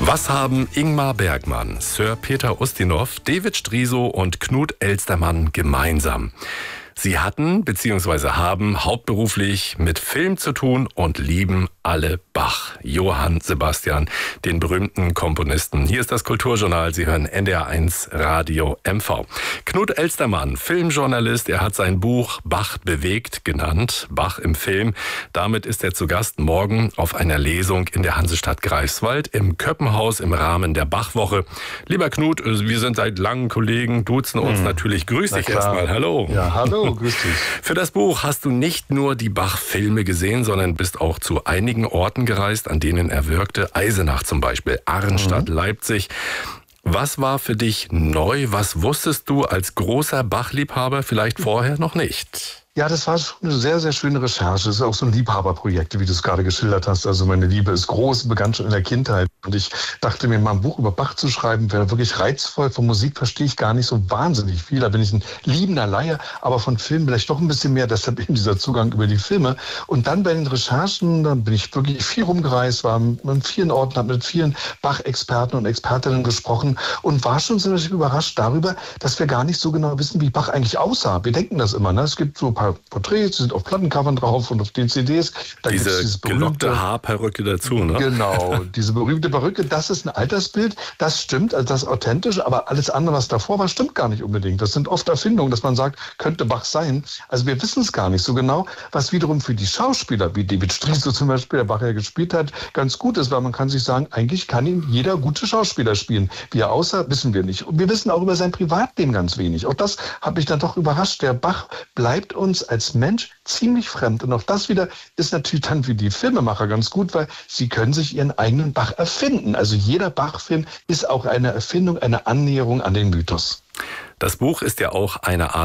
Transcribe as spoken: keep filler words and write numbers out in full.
Was haben Ingmar Bergman, Sir Peter Ustinov, David Striso und Knut Elstermann gemeinsam? Sie hatten bzw. haben hauptberuflich mit Film zu tun und lieben alle Bach. Johann Sebastian, den berühmten Komponisten. Hier ist das Kulturjournal. Sie hören N D R eins Radio M V. Knut Elstermann, Filmjournalist. Er hat sein Buch Bach bewegt genannt. Bach im Film. Damit ist er zu Gast morgen auf einer Lesung in der Hansestadt Greifswald im Köppenhaus im Rahmen der Bachwoche. Lieber Knut, wir sind seit langem Kollegen, duzen uns hm. natürlich. Grüß dich erstmal. Hallo. Ja, hallo. Grüß dich. Für das Buch hast du nicht nur die Bach-Filme gesehen, sondern bist auch zu einigen Orten gereist, an denen er wirkte. Eisenach zum Beispiel, Arnstadt, mhm. Leipzig. Was war für dich neu? Was wusstest du als großer Bach-Liebhaber vielleicht vorher noch nicht? Ja, das war schon eine sehr, sehr schöne Recherche. Es ist auch so ein Liebhaberprojekt, wie du es gerade geschildert hast. Also meine Liebe ist groß, begann schon in der Kindheit. Und ich dachte mir, mal ein Buch über Bach zu schreiben, wäre wirklich reizvoll. Von Musik verstehe ich gar nicht so wahnsinnig viel. Da bin ich ein liebender Laie, aber von Filmen vielleicht doch ein bisschen mehr. Deshalb eben dieser Zugang über die Filme. Und dann bei den Recherchen, da bin ich wirklich viel rumgereist, war in vielen Orten, habe mit vielen Bach-Experten und Expertinnen gesprochen und war schon ziemlich überrascht darüber, dass wir gar nicht so genau wissen, wie Bach eigentlich aussah. Wir denken das immer, ne? Es gibt so ein paar Porträts, die sind auf Plattencovern drauf und auf den C Ds. Da diese gibt's dieses gelockte Haarperücke dazu, ne? Genau, diese berühmte Perücke, das ist ein Altersbild, das stimmt, also das ist authentisch, aber alles andere, was davor war, stimmt gar nicht unbedingt. Das sind oft Erfindungen, dass man sagt, könnte Bach sein. Also wir wissen es gar nicht so genau, was wiederum für die Schauspieler, wie David Striso zum Beispiel, der Bach ja gespielt hat, ganz gut ist, weil man kann sich sagen, eigentlich kann ihn jeder gute Schauspieler spielen. Wie er aussah, wissen wir nicht. Und wir wissen auch über sein Privatleben ganz wenig. Auch das hat mich dann doch überrascht. Der Bach bleibt uns als Mensch ziemlich fremd. Und auch das wieder ist natürlich dann für die Filmemacher ganz gut, weil sie können sich ihren eigenen Bach erfinden. Also jeder Bach-Film ist auch eine Erfindung, eine Annäherung an den Mythos. Das Buch ist ja auch eine Art